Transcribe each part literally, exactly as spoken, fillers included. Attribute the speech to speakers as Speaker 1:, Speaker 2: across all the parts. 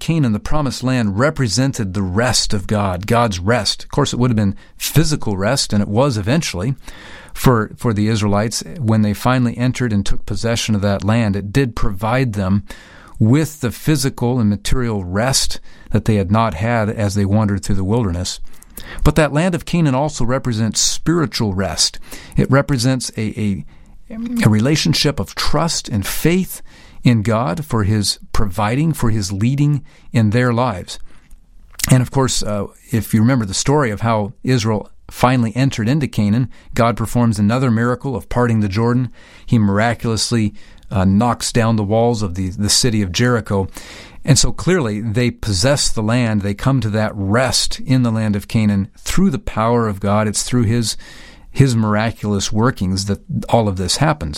Speaker 1: Canaan, the promised land, represented the rest of God, God's rest. Of course, it would have been physical rest, and it was eventually for, for the Israelites. When they finally entered and took possession of that land, it did provide them with the physical and material rest that they had not had as they wandered through the wilderness. But that land of Canaan also represents spiritual rest. It represents a, a, a relationship of trust and faith in God for His providing, for His leading in their lives. And of course, uh, if you remember the story of how Israel finally entered into Canaan, God performs another miracle of parting the Jordan. He miraculously uh, knocks down the walls of the, the city of Jericho. And so clearly they possess the land. They come to that rest in the land of Canaan through the power of God. It's through His, His miraculous workings that all of this happens.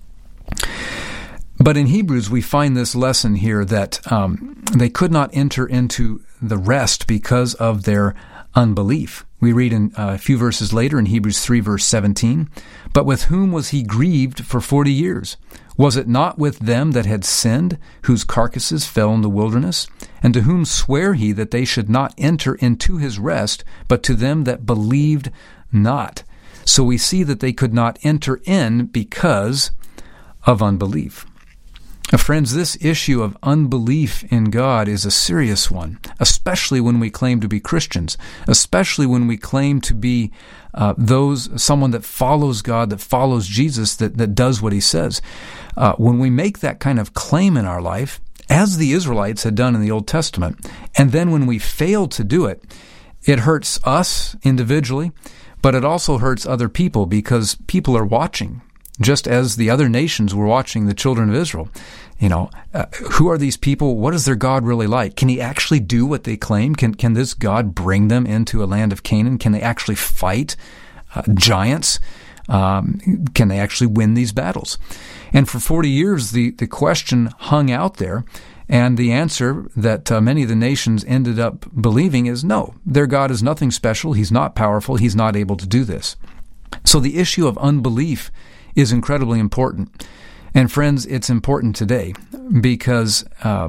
Speaker 1: But in Hebrews, we find this lesson here that um, they could not enter into the rest because of their unbelief. We read in uh, a few verses later in Hebrews three, verse seventeen, "But with whom was he grieved for forty years? Was it not with them that had sinned, whose carcasses fell in the wilderness? And to whom sware he that they should not enter into his rest, but to them that believed not?" So we see that they could not enter in because of unbelief. Now, friends, this issue of unbelief in God is a serious one, especially when we claim to be Christians, especially when we claim to be uh, those someone that follows God, that follows Jesus, that, that does what He says. Uh, when we make that kind of claim in our life, as the Israelites had done in the Old Testament, and then when we fail to do it, it hurts us individually, but it also hurts other people because people are watching. Just as the other nations were watching the children of Israel. You know, uh, who are these people? What is their God really like? Can He actually do what they claim? Can can this God bring them into a land of Canaan? Can they actually fight uh, giants? Um, can they actually win these battles? And for forty years, the, the question hung out there, and the answer that uh, many of the nations ended up believing is no, their God is nothing special. He's not powerful. He's not able to do this. So the issue of unbelief is incredibly important. And friends, it's important today because uh,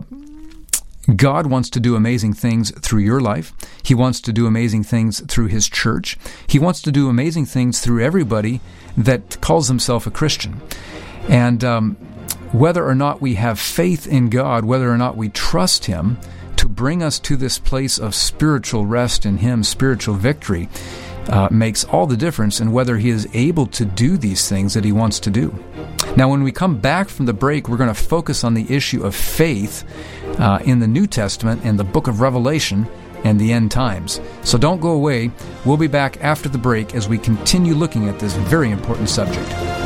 Speaker 1: God wants to do amazing things through your life. He wants to do amazing things through His church. He wants to do amazing things through everybody that calls himself a Christian. And um, whether or not we have faith in God, whether or not we trust Him to bring us to this place of spiritual rest in Him, spiritual victory, Uh, makes all the difference in whether He is able to do these things that He wants to do. Now, when we come back from the break, we're going to focus on the issue of faith uh, in the New Testament and the book of Revelation and the end times. So don't go away. We'll be back after the break as we continue looking at this very important subject.